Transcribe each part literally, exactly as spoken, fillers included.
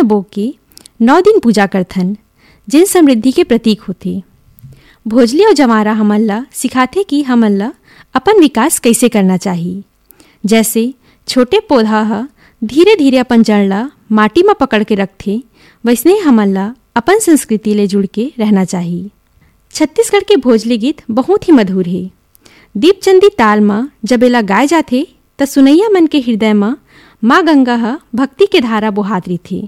अन्न बो के नौ दिन पूजा करथन, जिन समृद्धि के प्रतीक होते। भोजली और जवारा हमन ला सिखाथे कि हमन ला अपन विकास कैसे करना चाहिए। जैसे छोटे पौधा ह धीरे धीरे अपन जड़ ला माटी में पकड़ के रखथे, वैसने हमन ला अपन संस्कृति ले जुड़ के रहना चाहिए। छत्तीसगढ़ के भोजली गीत बहुत ही मधुर है। दीपचंदी ताल में जब एला गाए जाथे त सुनैया मन के हृदय में माँ गंगा ह भक्ति के धारा बोहात रहिथे।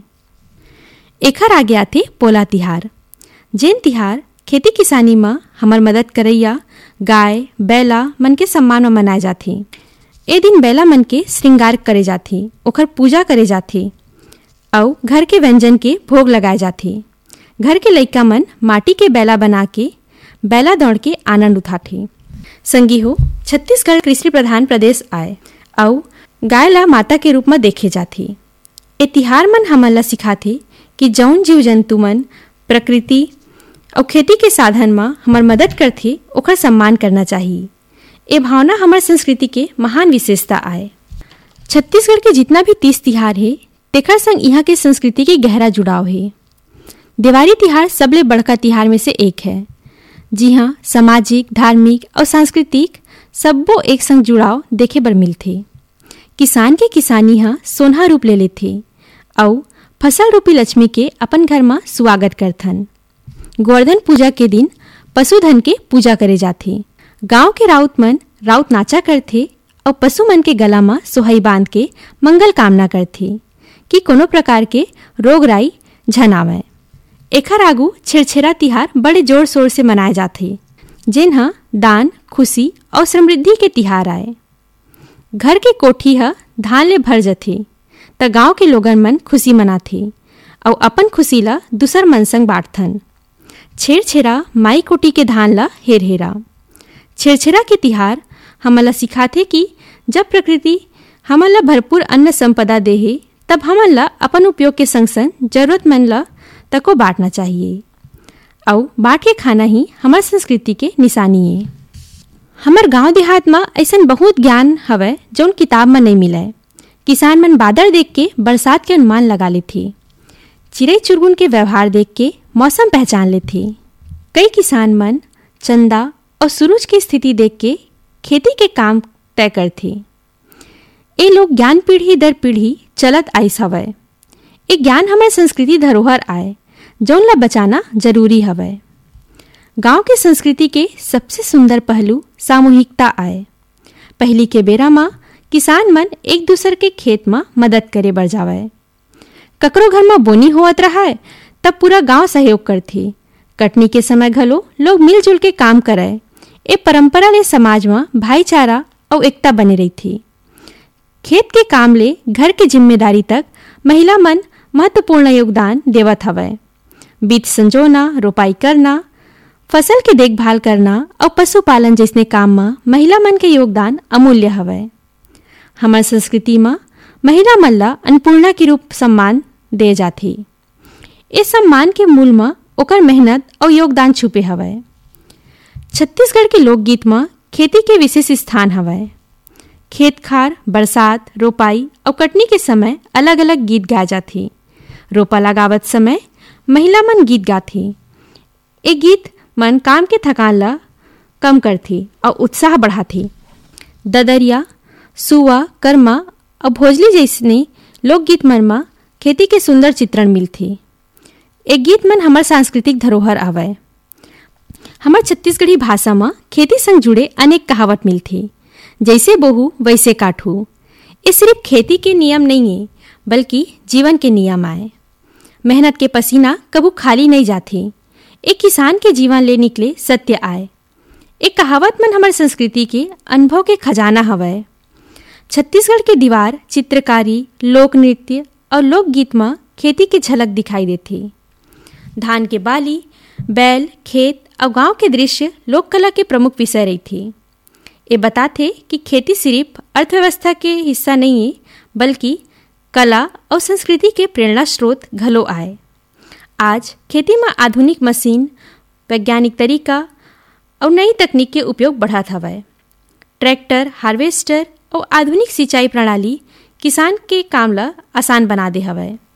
एखर आगे आथे पोला तिहार, जेन तिहार खेती किसानी में हमर मदद करैया गाय बैला मन के सम्मान में मनाए जाथे। ए दिन बैला मन के श्रृंगार करे जाथे, ओकर पूजा करे जाथे और घर के व्यंजन के भोग लगाए जाथे। घर के लइका मन माटी के बैला बना के बैला दौड़ के आनंद उठाथे। संगी हो, छत्तीसगढ़ कृषि प्रधान प्रदेश आए और गाय ला माता के रूप में देखे जाथे। ए तिहार मन हमन ला सिखाथे कि जौन जीव जंतु मन प्रकृति और खेती के साधन में हमर मदद करथे, ओकर सम्मान करना चाहिए। ए भावना हमार संस्कृति के महान विशेषता आए। छत्तीसगढ़ के जितना भी तीज तिहार है, तेकर संग यहाँ के संस्कृति के गहरा जुड़ाव है। दिवाली तिहार सबले बड़का तिहार में से एक है। जी हाँ, सामाजिक, धार्मिक और सांस्कृतिक सब्बो एक संग जुड़ाव देखे बर मिलथे। किसान के किसानी हाँ सोना रूप ले लेथे और फसल रूपी लक्ष्मी के अपन घर में स्वागत करथन। गोवर्धन पूजा के दिन पशुधन के पूजा करे जाथे। गांव के राउत मन राउत नाचा करथे और पशु मन के गला में सोहई बांध के मंगल कामना करथे कि कोनो प्रकार के रोग राई झन आवे। एखर आगू छेरछेरा तिहार बड़े जोर शोर से मनाए जाथे, जेन ह दान, खुशी और समृद्धि के तिहार आए। घर के कोठी ह धान ले भर जथे त गांव के लोगन मन खुशी मनाथे और अपन खुशी ला दूसर मन संग बांटथन। छेरछेरा माई कोटी के धान ला हेर हेरा। छेरछेरा के तिहार हमन ला सिखाथे कि जब प्रकृति हमन ला भरपूर अन्न संपदा देहे, तब हमन ला अपन उपयोग के संग संग जरूरतमंद ला तको बांटना चाहिए और बांट के खाना ही हमार संस्कृति के निशानी है। हमर गांव देहात में ऐसन बहुत ज्ञान हवय जौन किताब में नहीं मिले। किसान मन बादल देख के बरसात के अनुमान लगा लेथे, चिड़ै चुरगुन के व्यवहार देख के मौसम पहचान लेथे। कई किसान मन चंदा और सूरज की स्थिति देख के खेती के काम तय करथे। ये लोग ज्ञान पीढ़ी दर पीढ़ी चलत आइस हवय। ए ज्ञान हमारे संस्कृति धरोहर आए, जौन ला बचाना जरूरी हवय। गांव के संस्कृति के सबसे सुंदर पहलू सामूहिकता आए। पहली के बेरा में किसान मन एक दूसरे के खेत में मदद करे बर जावे। ककरो घर में बोनी होवत रहा तब पूरा गांव सहयोग करथे। कटनी के समय घलो लोग मिलजुल के काम करे। ए परंपरा ले समाज में भाईचारा और एकता बने रही थी। खेत के काम ले घर के जिम्मेदारी तक महिला मन महत्वपूर्ण योगदान देवत हवय। बीज संजोना, रोपाई करना, फसल के देखभाल करना और पशुपालन जैसने काम में महिला मन के योगदान अमूल्य हवय। हमार संस्कृति में महिला मन ला अन्नपूर्णा के रूप सम्मान दे जाथे। इस सम्मान के मूल में ओकर मेहनत और योगदान छुपे हवय। छत्तीसगढ़ के लोकगीत में खेती के विशेष स्थान हवय। खेत खार, बरसात, रोपाई और कटनी के समय अलग अलग गीत गाए जाथे। रोपा लगावत समय महिला मन गीत गाथे। ए गीत मन काम के थकान ला कम करथे और उत्साह बढ़ाथे। ददरिया, सुआ, कर्मा और भोजली जैसने लोकगीत मन में खेती के सुंदर चित्रण मिलथे। ए गीत मन हमार सांस्कृतिक धरोहर हवय। हमार छत्तीसगढ़ी भाषा में खेती संग जुड़े अनेक कहावत मिलथे, जैसे बोहू वैसे काटू। ये सिर्फ खेती के नियम नहीं है, बल्कि जीवन के नियम आए। मेहनत के पसीना कबू खाली नहीं जाते। एक किसान के जीवन ले निकले सत्य आए। एक कहावत मन हमार संस्कृति के अनुभव के खजाना हवय। छत्तीसगढ़ के दीवार, चित्रकारी, लोक नृत्य और लोकगीत में खेती की झलक दिखाई देती। धान के बाली, बैल, खेत और गांव के दृश्य लोक कला के प्रमुख विषय रही थी। ये बताते कि खेती सिर्फ अर्थव्यवस्था के हिस्सा नहीं है, बल्कि कला और संस्कृति के प्रेरणा स्रोत घलो आए। आज खेती में आधुनिक मशीन, वैज्ञानिक तरीका और नई तकनीक के उपयोग बढ़त हवय। ट्रैक्टर, हार्वेस्टर और आधुनिक सिंचाई प्रणाली किसान के काम ला आसान बना दे हवय।